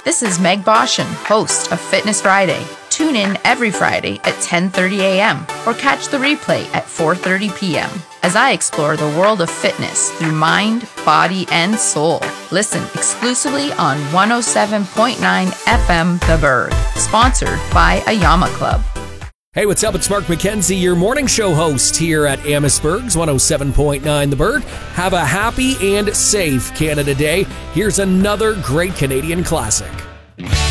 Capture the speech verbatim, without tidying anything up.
This is Meg Boshin, host of Fitness Friday. Tune in every Friday at ten thirty a.m. or catch the replay at four thirty p.m. as I explore the world of fitness through mind, body, and soul. Listen exclusively on one oh seven point nine F M The Berg, sponsored by Ayama Club. Hey, what's up? It's Mark McKenzie, your morning show host here at Amherstburg's one oh seven point nine The Berg. Have a happy and safe Canada Day. Here's another great Canadian classic.